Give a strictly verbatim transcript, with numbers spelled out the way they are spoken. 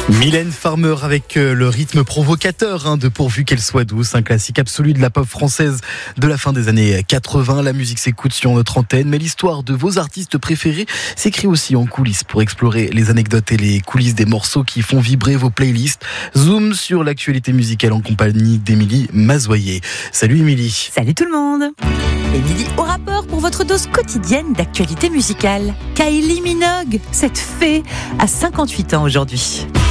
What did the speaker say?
Mylène Farmer avec le rythme provocateur hein, de Pourvu qu'elle soit douce, un classique absolu de la pop française de la fin des années quatre-vingts. La musique s'écoute sur notre antenne, mais l'histoire de vos artistes préférés s'écrit aussi en coulisses. Pour explorer les anecdotes et les coulisses des morceaux qui font vibrer vos playlists, zoom sur l'actualité musicale en compagnie d'Émilie Mazoyer. Salut Émilie. Salut tout le monde. Émilie au rapport pour votre dose quotidienne d'actualité musicale. Kylie Minogue, cette fée, a cinquante-huit ans aujourd'hui.